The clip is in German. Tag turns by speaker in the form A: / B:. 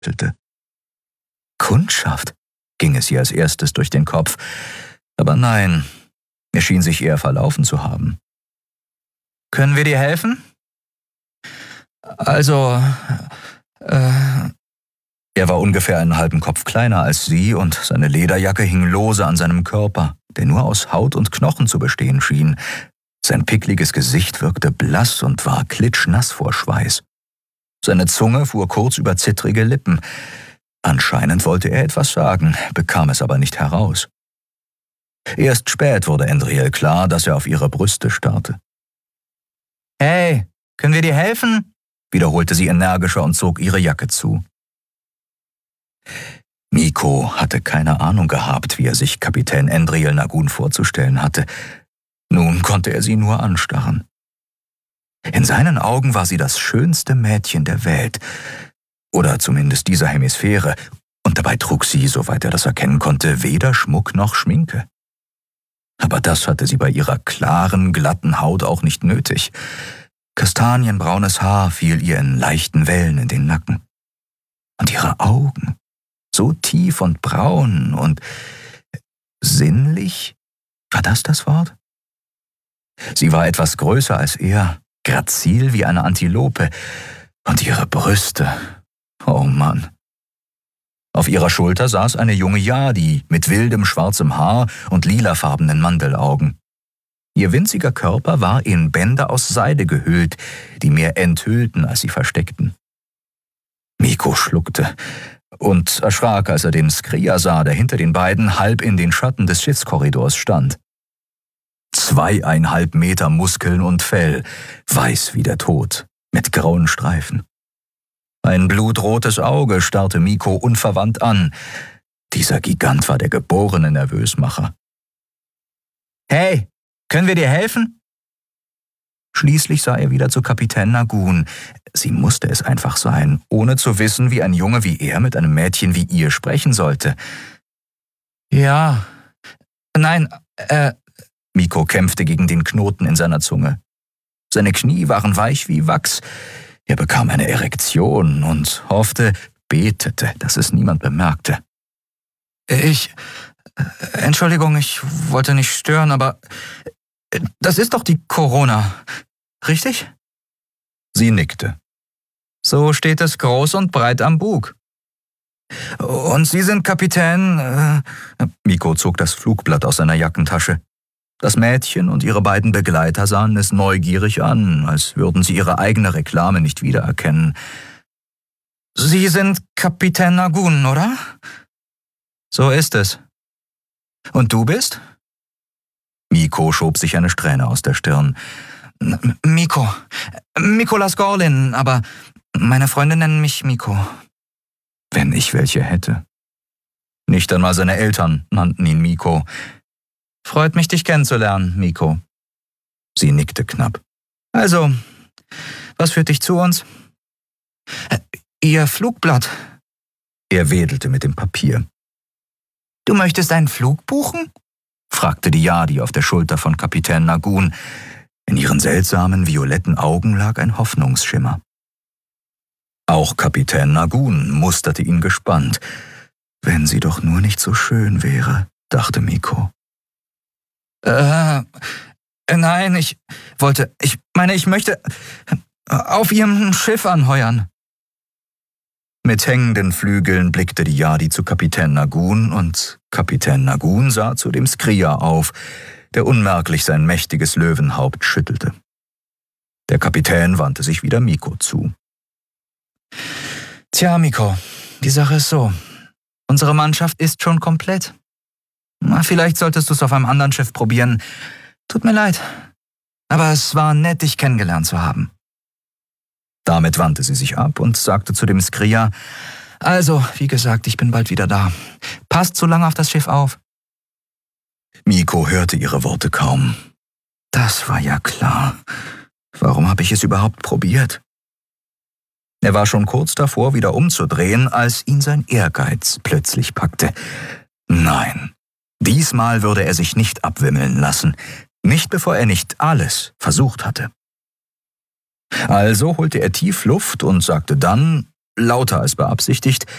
A: schüttelte. Kundschaft, ging es ihr als erstes durch den Kopf. Aber nein, er schien sich eher verlaufen zu haben. »Können wir dir helfen?« »Also, Er war ungefähr einen halben Kopf kleiner als sie und seine Lederjacke hing lose an seinem Körper, der nur aus Haut und Knochen zu bestehen schien. Sein pickliges Gesicht wirkte blass und war klitschnass vor Schweiß. Seine Zunge fuhr kurz über zittrige Lippen. Anscheinend wollte er etwas sagen, bekam es aber nicht heraus. Erst spät wurde Endriel klar, dass er auf ihre Brüste starrte. »Hey, können wir dir helfen?« wiederholte sie energischer und zog ihre Jacke zu. Miko hatte keine Ahnung gehabt, wie er sich Kapitän Endriel Nagun vorzustellen hatte. Nun konnte er sie nur anstarren. In seinen Augen war sie das schönste Mädchen der Welt, oder zumindest dieser Hemisphäre, und dabei trug sie, soweit er das erkennen konnte, weder Schmuck noch Schminke. Aber das hatte sie bei ihrer klaren, glatten Haut auch nicht nötig. Kastanienbraunes Haar fiel ihr in leichten Wellen in den Nacken. Und ihre Augen, so tief und braun und sinnlich, war das Wort? Sie war etwas größer als er, grazil wie eine Antilope, und ihre Brüste, oh Mann. Auf ihrer Schulter saß eine junge Yadi mit wildem schwarzem Haar und lilafarbenen Mandelaugen. Ihr winziger Körper war in Bänder aus Seide gehüllt, die mehr enthüllten, als sie versteckten. Miko schluckte und erschrak, als er den Skria sah, der hinter den beiden halb in den Schatten des Schiffskorridors stand. 2,5 Meter Muskeln und Fell, weiß wie der Tod, mit grauen Streifen. Ein blutrotes Auge starrte Miko unverwandt an. Dieser Gigant war der geborene Nervösmacher. »Hey, können wir dir helfen?« Schließlich sah er wieder zu Kapitän Nagun. Sie musste es einfach sein, ohne zu wissen, wie ein Junge wie er mit einem Mädchen wie ihr sprechen sollte. »Ja, nein, Miko kämpfte gegen den Knoten in seiner Zunge. Seine Knie waren weich wie Wachs. Er bekam eine Erektion und betete, dass es niemand bemerkte. Entschuldigung, ich wollte nicht stören, aber das ist doch die Corona, richtig?« Sie nickte. »So steht es groß und breit am Bug.« »Und Sie sind Kapitän?« Miko zog das Flugblatt aus seiner Jackentasche. Das Mädchen und ihre beiden Begleiter sahen es neugierig an, als würden sie ihre eigene Reklame nicht wiedererkennen. »Sie sind Kapitän Nagun, oder?« »So ist es.« »Und du bist?« Miko schob sich eine Strähne aus der Stirn. Mikolas Gorlin, aber meine Freunde nennen mich Miko.« Wenn ich welche hätte. Nicht einmal seine Eltern nannten ihn Miko. »Freut mich, dich kennenzulernen, Miko.« Sie nickte knapp. »Also, was führt dich zu uns?« »Ihr Flugblatt.« Er wedelte mit dem Papier. »Du möchtest einen Flug buchen?« fragte die Yadi auf der Schulter von Kapitän Nagun. In ihren seltsamen, violetten Augen lag ein Hoffnungsschimmer. Auch Kapitän Nagun musterte ihn gespannt. »Wenn sie doch nur nicht so schön wäre«, dachte Miko. Nein, ich möchte auf Ihrem Schiff anheuern.« Mit hängenden Flügeln blickte die Yadi zu Kapitän Nagun und Kapitän Nagun sah zu dem Skria auf, der unmerklich sein mächtiges Löwenhaupt schüttelte. Der Kapitän wandte sich wieder Miko zu. »Tja, Miko, die Sache ist so. Unsere Mannschaft ist schon komplett. Vielleicht solltest du es auf einem anderen Schiff probieren. Tut mir leid, aber es war nett, dich kennengelernt zu haben.« Damit wandte sie sich ab und sagte zu dem Skria, »Also, wie gesagt, ich bin bald wieder da. Passt so lange auf das Schiff auf.« Miko hörte ihre Worte kaum. Das war ja klar. Warum habe ich es überhaupt probiert? Er war schon kurz davor, wieder umzudrehen, als ihn sein Ehrgeiz plötzlich packte. Nein, diesmal würde er sich nicht abwimmeln lassen, nicht bevor er nicht alles versucht hatte. Also holte er tief Luft und sagte dann, lauter als beabsichtigt,